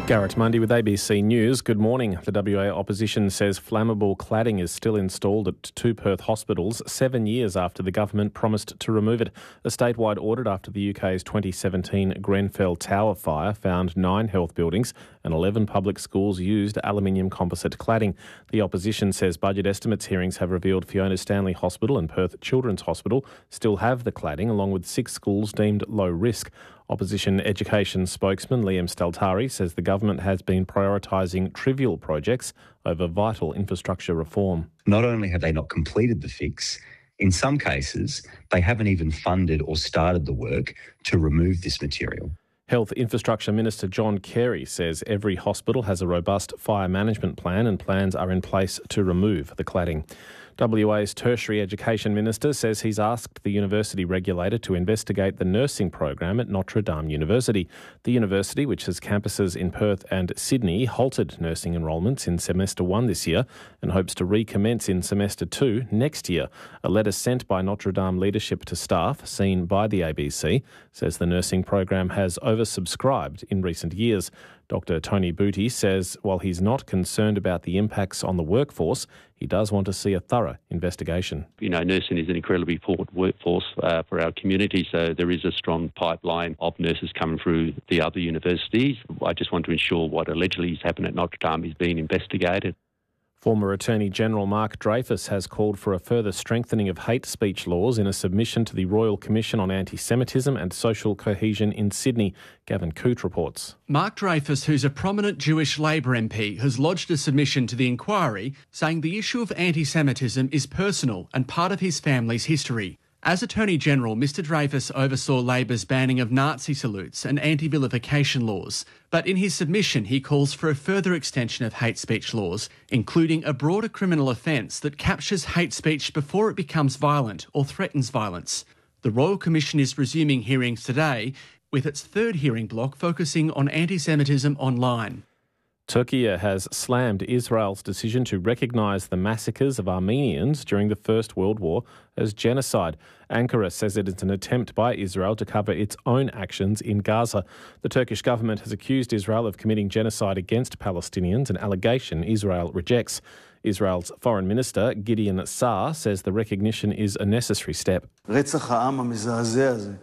Garrett Mundy with ABC News. Good morning. The WA opposition says flammable cladding is still installed at two Perth hospitals 7 years after the government promised to remove it. A statewide audit after the UK's 2017 Grenfell Tower fire found 9 health buildings and 11 public schools used aluminium composite cladding. The opposition says budget estimates hearings have revealed Fiona Stanley Hospital and Perth Children's Hospital still have the cladding, along with 6 schools deemed low risk. Opposition education spokesman Liam Staltari says the government has been prioritising trivial projects over vital infrastructure reform. Not only have they not completed the fix, in some cases, they haven't even funded or started the work to remove this material. Health Infrastructure Minister John Carey says every hospital has a robust fire management plan and plans are in place to remove the cladding. WA's Tertiary Education Minister says he's asked the university regulator to investigate the nursing program at Notre Dame University. The university, which has campuses in Perth and Sydney, halted nursing enrolments in semester 1 this year and hopes to recommence in semester 2 next year. A letter sent by Notre Dame leadership to staff, seen by the ABC, says the nursing program has oversubscribed in recent years. Dr Tony Booty says while he's not concerned about the impacts on the workforce, he does want to see a thorough investigation. You know, nursing is an incredibly important workforce for our community, so there is a strong pipeline of nurses coming through the other universities. I just want to ensure what allegedly has happened at Notre Dame is being investigated. Former Attorney General Mark Dreyfus has called for a further strengthening of hate speech laws in a submission to the Royal Commission on Anti-Semitism and Social Cohesion in Sydney. Gavin Coote reports. Mark Dreyfus, who's a prominent Jewish Labor MP, has lodged a submission to the inquiry saying the issue of anti-Semitism is personal and part of his family's history. As Attorney-General, Mr Dreyfus oversaw Labor's banning of Nazi salutes and anti-vilification laws. But in his submission, he calls for a further extension of hate speech laws, including a broader criminal offence that captures hate speech before it becomes violent or threatens violence. The Royal Commission is resuming hearings today, with its third hearing block focusing on anti-Semitism online. Turkey has slammed Israel's decision to recognise the massacres of Armenians during the First World War as genocide. Ankara says it is an attempt by Israel to cover its own actions in Gaza. The Turkish government has accused Israel of committing genocide against Palestinians, an allegation Israel rejects. Israel's Foreign Minister Gideon Saar says the recognition is a necessary step.